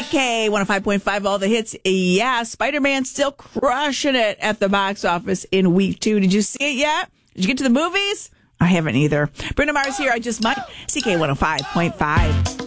CK 105.5, all the hits. Yeah, Spider-Man still crushing it at the box office in week 2. Did you see it yet? Did you get to the movies? I haven't either. Brenda Mars here. I just might. CK 105.5.